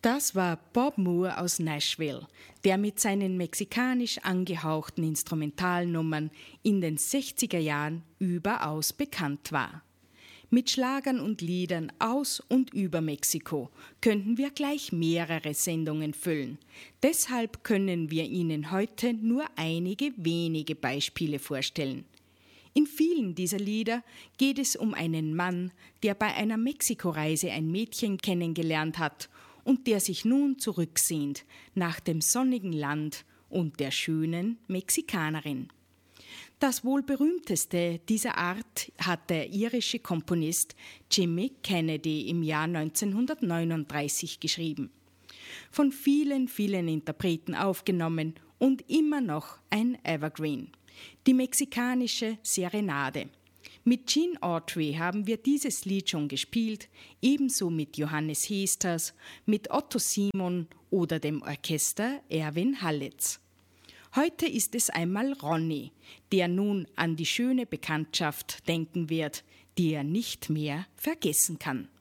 Das war Bob Moore aus Nashville, der mit seinen mexikanisch angehauchten Instrumentalnummern in den 60er Jahren überaus bekannt war. Mit Schlagern und Liedern aus und über Mexiko könnten wir gleich mehrere Sendungen füllen. Deshalb können wir Ihnen heute nur einige wenige Beispiele vorstellen. In vielen dieser Lieder geht es um einen Mann, der bei einer Mexiko-Reise ein Mädchen kennengelernt hat und der sich nun zurücksehnt nach dem sonnigen Land und der schönen Mexikanerin. Das wohl berühmteste dieser Art hat der irische Komponist Jimmy Kennedy im Jahr 1939 geschrieben. Von vielen, vielen Interpreten aufgenommen und immer noch ein Evergreen. Die mexikanische Serenade. Mit Gene Autry haben wir dieses Lied schon gespielt, ebenso mit Johannes Heesters, mit Otto Simon oder dem Orchester Erwin Hallitz. Heute ist es einmal Ronny, der nun an die schöne Bekanntschaft denken wird, die er nicht mehr vergessen kann.